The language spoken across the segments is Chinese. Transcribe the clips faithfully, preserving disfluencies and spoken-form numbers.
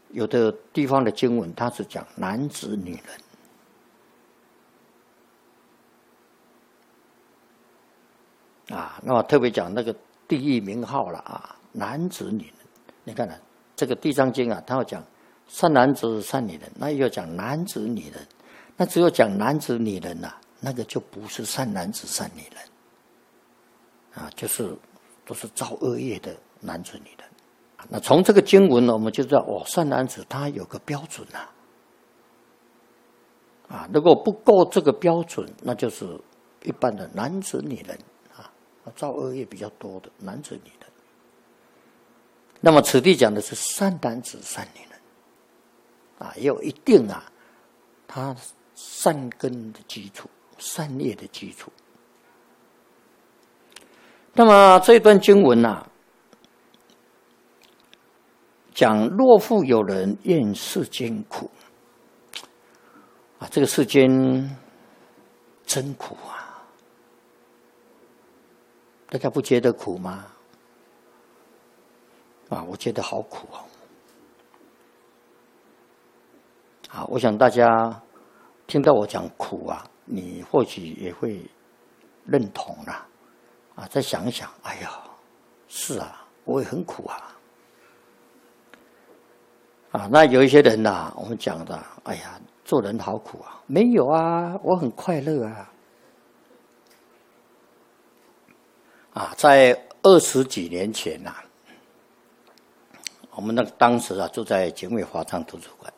有的地方的经文，它是讲男子女人。啊，那么特别讲那个地狱名号了啊，男子女人。你看啊，这个《地藏经》啊，它要讲善男子、善女人，那又讲男子、女人。那只有讲男子、女人啊，那个就不是善男子、善女人啊，就是都是造恶业的男子、女人。那从这个经文呢，我们就知道哦，善男子他有个标准啊，啊，如果不够这个标准，那就是一般的男子、女人。造恶业比较多的男子女人，那么此地讲的是善男子善女人，啊，也有一定啊，他善根的基础、善业的基础。那么这一段经文啊，讲若复有人厌世间苦，啊，这个世间真苦啊。大家不觉得苦吗？啊，我觉得好苦哦。啊，我想大家听到我讲苦啊，你或许也会认同啦。啊，再想一想，哎呀，是啊，我也很苦啊。啊，那有一些人呐、啊，我们讲的，哎呀，做人好苦啊。没有啊，我很快乐啊。啊，在二十几年前呐、啊，我们那个当时啊住在警卫华藏图书馆，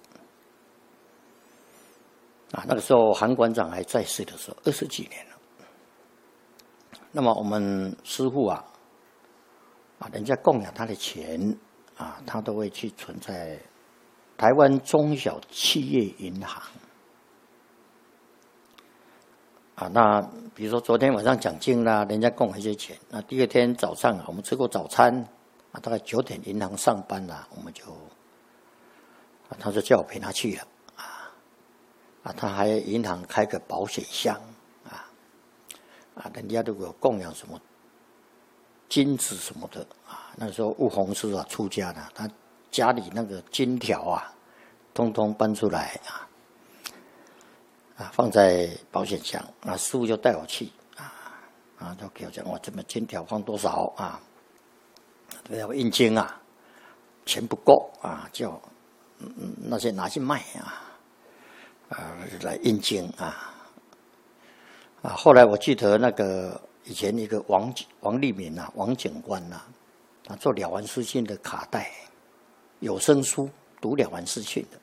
啊，那个时候韩馆长还在世的时候，二十几年了。那么我们师父啊，啊，人家供养他的钱啊，他都会去存在台湾中小企业银行。啊，那比如说昨天晚上讲经啦，人家供我一些钱，那第二天早上啊，我们吃过早餐，啊，大概九点银行上班啦，我们就，啊，他就叫我陪他去了，啊，啊，他还银行开个保险箱，啊，啊，人家如果供养什么金子什么的，啊，那时候悟弘师啊出家了，他家里那个金条啊，通通搬出来啊。啊，放在保险箱，啊，师父就带我去，啊，啊，就给我讲，我这么金条放多少啊？要印经啊，钱不够啊，叫嗯那些拿去卖啊，啊，来印经啊，啊，后来我记得那个以前一个王王立民啊，王警官呐、啊，他做了凡四训的卡带，有声书读了凡四训的。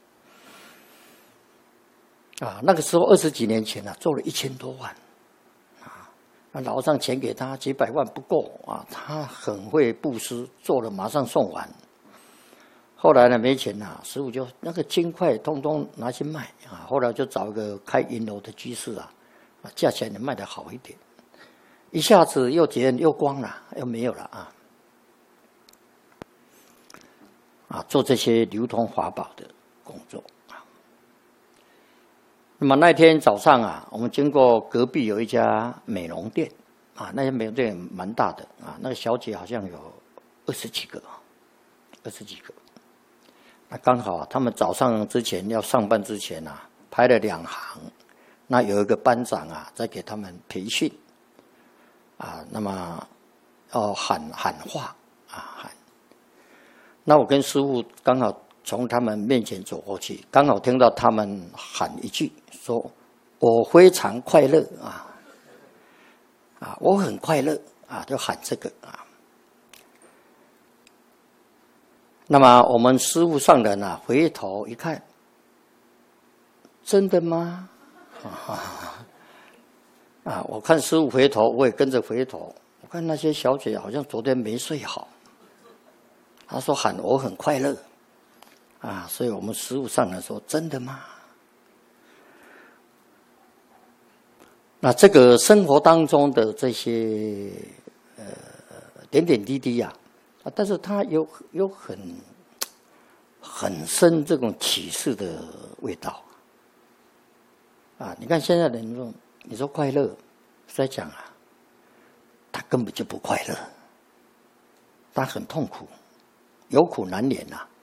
啊，那个时候二十几年前啊，做了一千多万，啊，那老上钱给他几百万不够啊，他很会布施，做了马上送完。后来呢没钱了、啊，师父就那个金块通通拿去卖啊，后来就找一个开银楼的居士啊，啊，价钱也卖得好一点，一下子又钱又光了，又没有了啊，啊，做这些流通法宝的工作。那么那天早上啊，我们经过隔壁有一家美容店啊，那家美容店蛮大的啊，那个小姐好像有二十几个，二十几个。那刚好、啊、他们早上之前要上班之前啊，排了两行，那有一个班长啊在给他们培训啊，那么要喊喊话啊喊。那我跟师父刚好从他们面前走过去，刚好听到他们喊一句说：“我非常快乐啊，啊，我很快乐啊！”就喊这个啊。那么我们师父上人啊，回头一看，真的吗？啊，啊！我看师父回头，我也跟着回头。我看那些小姐好像昨天没睡好。他说喊我很快乐。啊，所以我们师父上来说：“真的吗？”那这个生活当中的这些呃点点滴滴呀、啊，啊，但是它有有很很深这种启示的味道啊！你看现在人说，你说快乐，在讲啊，他根本就不快乐，他很痛苦，有苦难言呐、啊。